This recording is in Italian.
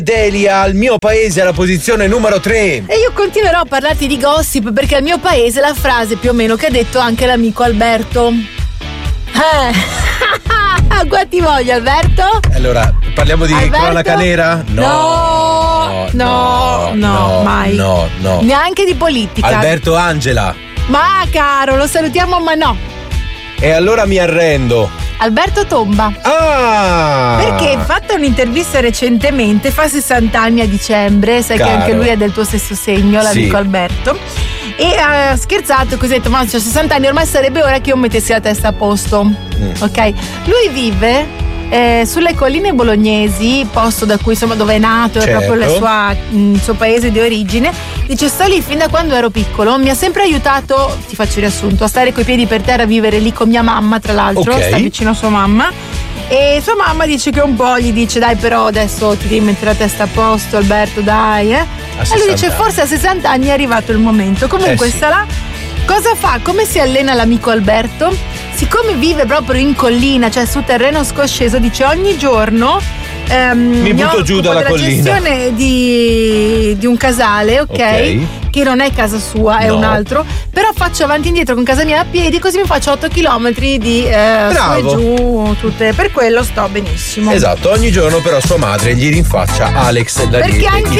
Delia, al mio paese alla posizione numero 3. E io continuerò a parlarti di gossip perché al mio paese la frase più o meno che ha detto anche l'amico Alberto. Qua ti voglio, Alberto. Allora, parliamo di Alberto? cronaca nera? No, mai. No. Neanche di politica. Alberto Angela. Ma caro, lo salutiamo, ma no. E allora mi arrendo. Alberto Tomba. Ah! Perché fatta un'intervista recentemente, fa 60 anni a dicembre, sai Caro. che anche lui è del tuo stesso segno, l'amico Sì. Alberto. E ha scherzato così, ha detto, ma c'ho 60 anni, ormai sarebbe ora che io mettessi la testa a posto. Ok? Lui vive sulle colline bolognesi, posto da cui insomma dove è nato, è Certo. proprio il suo paese di origine. Dice, sto lì fin da quando ero piccolo, mi ha sempre aiutato, ti faccio il riassunto, a stare coi piedi per terra, a vivere lì con mia mamma, tra l'altro, Ok. sta vicino a sua mamma. E sua mamma dice che un po' gli dice, dai, però adesso ti devi mettere la testa a posto, Alberto, dai, A E lui 60 dice, anni. forse a 60 anni è arrivato il momento. Comunque sì. sarà. Cosa fa? Come si allena l'amico Alberto? Siccome vive proprio in collina, cioè su terreno scosceso, dice ogni giorno Mi butto giù dalla collina. gestione di un casale, ok? Che non è casa sua, è No. un altro. Però faccio avanti e indietro con casa mia a piedi, così mi faccio 8 km di su e Bravo. giù, tutte. Per quello sto benissimo. Esatto, ogni giorno però sua madre gli rinfaccia Alex da Perché anche